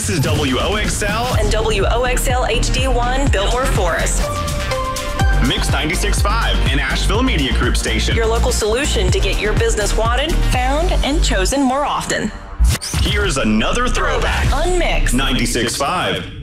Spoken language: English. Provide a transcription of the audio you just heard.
This is WOXL and WOXL HD1 Biltmore Forest. Mix 96.5, an Asheville Media Group station. Your local solution to get your business wanted, found, and chosen more often. Here's another throwback. Unmixed 96.5.